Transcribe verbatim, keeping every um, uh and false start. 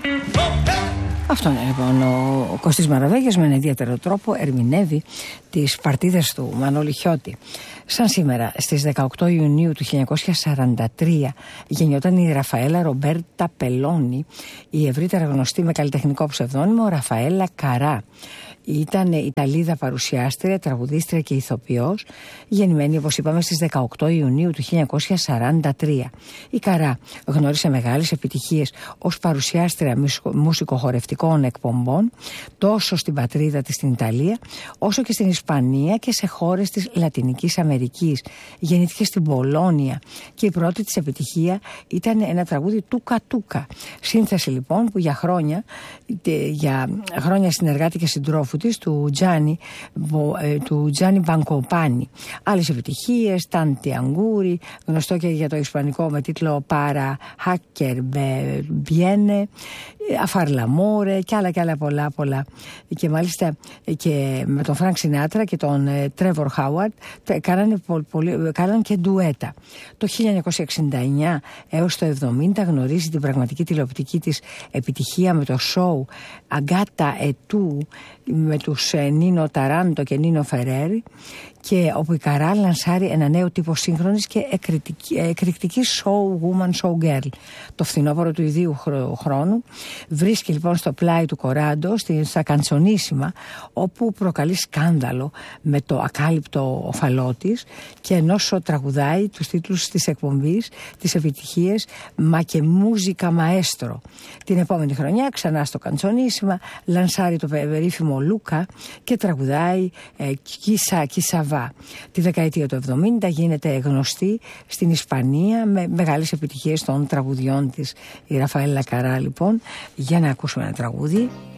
Αυτό είναι λοιπόν ο Κωστής Μαραβέγιας, με έναν ιδιαίτερο τρόπο ερμηνεύει τις παρτίδες του Μανώλη Χιώτη. Σαν σήμερα στις δεκαοκτώ Ιουνίου του χίλια εννιακόσια σαράντα τρία γεννιόταν η Ραφαέλα Ρομπέρτα Πελώνη, η ευρύτερα γνωστή με καλλιτεχνικό ψευδόνυμο Ραφαέλα Καρά. Ήταν Ιταλίδα παρουσιάστρια, τραγουδίστρια και ηθοποιός, γεννημένη όπως είπαμε στις δεκαοκτώ Ιουνίου του χίλια εννιακόσια σαράντα τρία. Η Καρά γνώρισε μεγάλες επιτυχίες ως παρουσιάστρια μουσικοχορευτικών εκπομπών τόσο στην πατρίδα της στην Ιταλία όσο και στην Ισπανία και σε χώρες της Λατινικής Αμερικής. Γεννήθηκε στην Πολώνια και η πρώτη της επιτυχία ήταν ένα τραγούδι Τούκα Τούκα. Σύνθεση λοιπόν που για χρόνια, για χρόνια συνεργάτη και συντρόφου της, του Τζάνι, του Τζάνι Μπανκοπάνι. Άλλες επιτυχίες, Τάντι Αγκούρι, γνωστό και για το ισπανικό με τίτλο Para Hacker Biene, Αφαρλαμόρε και άλλα και άλλα πολλά πολλά. Και μάλιστα και με τον Φρανκ Σινάτρα και τον Τρέβορ Χάουαρντ κάνανε, κάνανε και ντουέτα. Το χίλια εννιακόσια εξήντα εννιά έως το εβδομήντα γνωρίζει την πραγματική τηλεοπτική της επιτυχία με το σοου Αγκάτα Ετού με τους Νίνο Ταράντο και Νίνο Φερέρι, και όπου η Καρά λανσάρει ένα νέο τύπο σύγχρονης και εκρηκτικής show woman, show girl. Το φθινόπωρο του ιδίου χρόνου βρίσκει λοιπόν στο πλάι του Κοράντο στα Καντσονίσιμα, όπου προκαλεί σκάνδαλο με το ακάλυπτο οφαλό της, και ενώ τραγουδάει τους τίτλους της εκπομπής, τις επιτυχίες «Μα και μούζικα μαέστρο». Την επόμενη χρονιά ξανά στο Καντσονίσιμα λανσάρει το περίφημο Λούκα και τραγουδάει ε, «Κίσα Κίσα». Τη δεκαετία του εβδομήντα γίνεται γνωστή στην Ισπανία με μεγάλες επιτυχίες των τραγουδιών της η Ραφαέλα Καρά. Λοιπόν, για να ακούσουμε ένα τραγούδι.